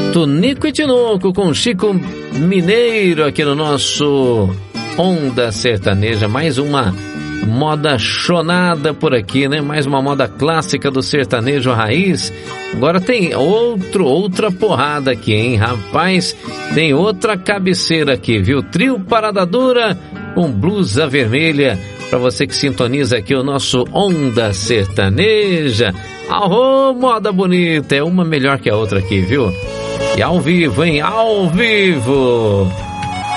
Tunico e Tinoco com Chico Mineiro aqui no nosso Onda Sertaneja. Mais uma moda chonada por aqui, né? Mais uma moda clássica do sertanejo raiz. Agora tem outra porrada aqui, hein? Rapaz, tem outra cabeceira aqui, viu? Trio Parada Dura com Blusa Vermelha. Para você que sintoniza aqui o nosso Onda Sertaneja. Arro, moda bonita, é uma melhor que a outra aqui, viu? E ao vivo, hein? Ao vivo!